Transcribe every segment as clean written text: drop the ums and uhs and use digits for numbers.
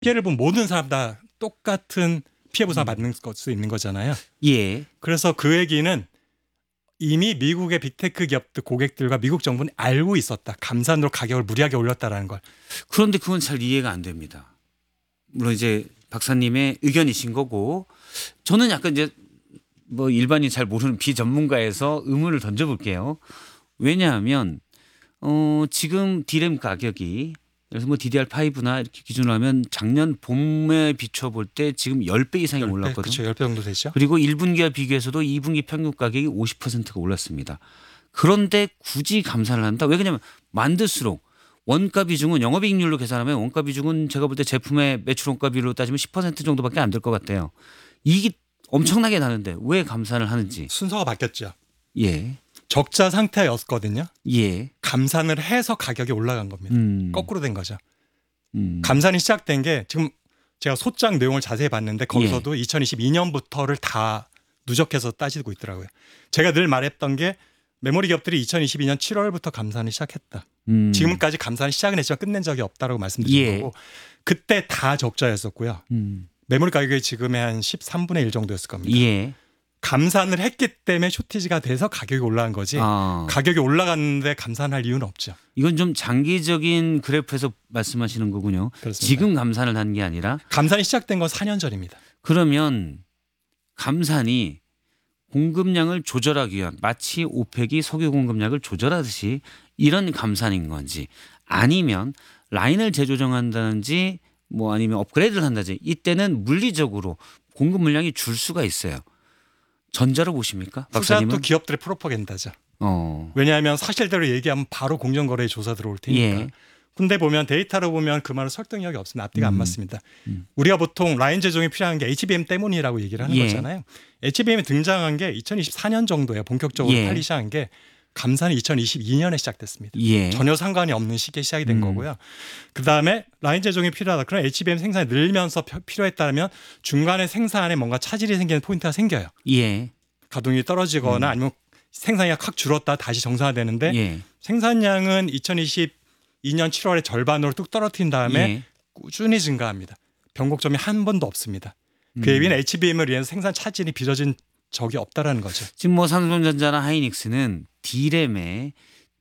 피해를 본 모든 사람 다 똑같은 피해 보상 받는 수 있는 거잖아요. 예. 그래서 그 얘기는 이미 미국의 빅테크 기업들 고객들과 미국 정부는 알고 있었다. 감산으로 가격을 무리하게 올렸다라는 걸. 그런데 그건 잘 이해가 안 됩니다. 물론 이제 박사님의 의견이신 거고 저는 약간 이제 뭐 일반인 잘 모르는 비전문가에서 의문을 던져볼게요. 왜냐하면 지금 디램 가격이 그래서 뭐 DDR5나 이렇게 기준으로 하면 작년 봄에 비춰볼 때 지금 10배 이상이 올랐거든요. 그렇죠. 10배 정도 되죠. 그리고 1분기와 비교해서도 2분기 평균 가격이 50%가 올랐습니다. 그런데 굳이 감산을 한다. 왜 그러냐면 만들수록 원가 비중은 영업이익률로 계산하면 원가 비중은 제가 볼 때 제품의 매출 원가 비율로 따지면 10% 정도밖에 안 될 것 같아요. 이게 엄청나게 나는데 왜 감산을 하는지. 순서가 바뀌었죠. 예. 적자 상태였거든요. 예. 감산을 해서 가격이 올라간 겁니다. 거꾸로 된 거죠. 감산이 시작된 게 지금 제가 소장 내용을 자세히 봤는데 거기서도 2022년부터를 다 누적해서 따지고 있더라고요. 제가 늘 말했던 게 메모리 기업들이 2022년 7월부터 감산을 시작했다. 지금까지 감산을 시작은 했지만 끝낸 적이 없다라고 말씀드린 거고 그때 다 적자였었고요. 메모리 가격이 지금의 한 13분의 1 정도였을 겁니다. 예. 감산을 했기 때문에 쇼티지가 돼서 가격이 올라간 거지 가격이 올라갔는데 감산할 이유는 없죠. 이건 좀 장기적인 그래프에서 말씀하시는 거군요. 그렇습니다. 지금 감산을 한 게 아니라. 감산이 시작된 건 4년 전입니다. 그러면 감산이 공급량을 조절하기 위한 마치 오펙이 석유 공급량을 조절하듯이 이런 감산인 건지 아니면 라인을 재조정한다든지 뭐 아니면 업그레이드를 한다든지 이때는 물리적으로 공급 물량이 줄 수가 있어요. 전자로 보십니까? 박사님은? 후자도 기업들의 프로파간다죠. 왜냐하면 사실대로 얘기하면 바로 공정거래에 조사 들어올 테니까. 예. 근데 보면 데이터로 보면 그 말은 설득력이 없습니다. 앞뒤가 안 맞습니다. 우리가 보통 라인 재종이 필요한 게 HBM 때문이라고 얘기를 하는 거잖아요. HBM이 등장한 게 2024년 정도에 본격적으로 팔리기 시작한 게 감산이 2022년에 시작됐습니다. 전혀 상관이 없는 시기에 시작이 된 거고요. 그다음에 라인 재종이 필요하다. 그럼 HBM 생산이 늘면서 필요했다면 중간에 생산에 뭔가 차질이 생기는 포인트가 생겨요. 가동이 떨어지거나 아니면 생산이 확 줄었다 다시 정상화되는데 생산량은 2022년 7월에 절반으로 뚝 떨어뜨린 다음에 꾸준히 증가합니다. 변곡점이 한 번도 없습니다. 그에 비해 HBM을 위해서 생산 차질이 빚어진 적이 없다라는 거죠. 지금 뭐 삼성전자나 하이닉스는 디램의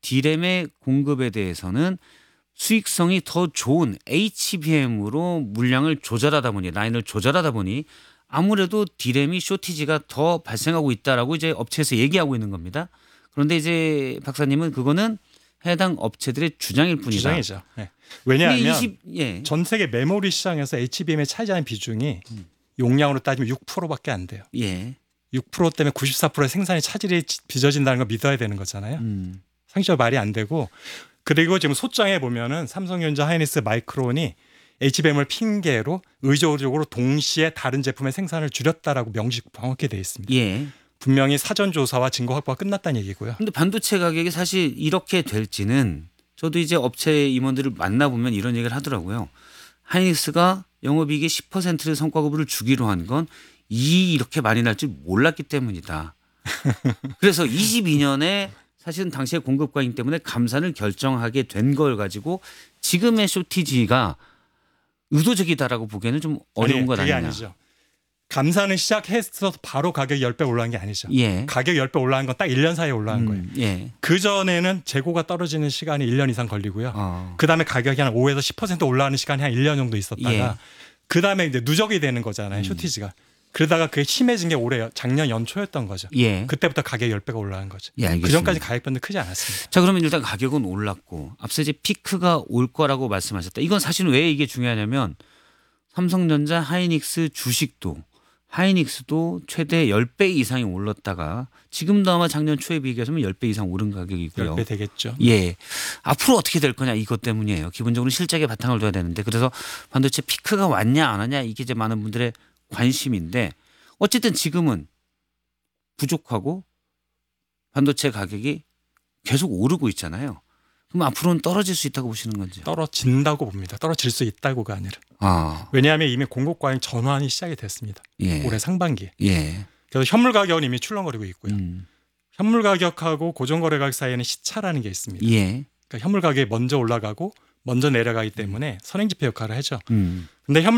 공급에 대해서는 수익성이 더 좋은 HBM으로 물량을 조절하다 보니 라인을 조절하다 보니 아무래도 디램이 쇼티지가 더 발생하고 있다라고 이제 업체에서 얘기하고 있는 겁니다. 그런데 이제 박사님은 그거는 해당 업체들의 주장일 뿐이다. 주장이죠. 네. 왜냐하면 전 세계 메모리 시장에서 HBM에 차지하는 비중이 용량으로 따지면 6%밖에 안 돼요. 6% 때문에 94%의 생산이 차질이 빚어진다는 걸 믿어야 되는 거잖아요. 상식적으로 말이 안 되고 그리고 지금 소장에 보면은 삼성전자, 하이닉스, 마이크론이 HBM을 핑계로 의도적으로 동시에 다른 제품의 생산을 줄였다라고 명식 정확히 되어 있습니다. 분명히 사전 조사와 증거 확보가 끝났다는 얘기고요. 그런데 반도체 가격이 사실 이렇게 될지는 저도 이제 업체 임원들을 만나보면 이런 얘기를 하더라고요. 하이닉스가 영업이익의 10%의 성과급을 주기로 한 건 이렇게 많이 날 줄 몰랐기 때문이다. 그래서 22년에 사실은 당시의 공급 과잉 때문에 감산을 결정하게 된 걸 가지고 지금의 쇼티지가 의도적이다라고 보기에는 좀 어려운 것 아니냐. 그게 아니죠. 감산을 시작해서 바로 가격이 10배 올라간 게 아니죠. 가격이 10배 올라간 건 딱 1년 사이에 올라간 거예요. 그전에는 재고가 떨어지는 시간이 1년 이상 걸리고요. 그다음에 가격이 한 5에서 10% 올라가는 시간이 한 1년 정도 있었다가 그다음에 이제 누적이 되는 거잖아요. 쇼티지가. 그러다가 그게 심해진 게 올해 작년 연초였던 거죠. 그때부터 가격이 10배가 올라간 거죠. 그전까지 가격 변동 크지 않았습니다. 자, 그러면 일단 가격은 올랐고 앞서 이제 피크가 올 거라고 말씀하셨다. 이건 사실 왜 이게 중요하냐면 삼성전자, 하이닉스 주식도 하이닉스도 최대 10배 이상이 올랐다가 지금도 아마 작년 초에 비교해서는 10배 이상 오른 가격이고요. 10배 되겠죠. 앞으로 어떻게 될 거냐 이것 때문이에요. 기본적으로 실적에 바탕을 둬야 되는데 그래서 반도체 피크가 왔냐 안 왔냐 이게 이제 많은 분들의 관심인데 어쨌든 지금은 부족하고 반도체 가격이 계속 오르고 있잖아요. 그럼 앞으로는 떨어질 수 있다고 보시는 건지? 떨어진다고 봅니다. 떨어질 수 있다고가 아니라. 왜냐하면 이미 공급 과잉 전환이 시작이 됐습니다. 올해 상반기에. 그래서 현물 가격은 이미 출렁거리고 있고요. 현물 가격하고 고정거래 가격 사이에는 시차라는 게 있습니다. 그러니까 현물 가격이 먼저 올라가고 먼저 내려가기 때문에 선행지표 역할을 하죠. 음. 근데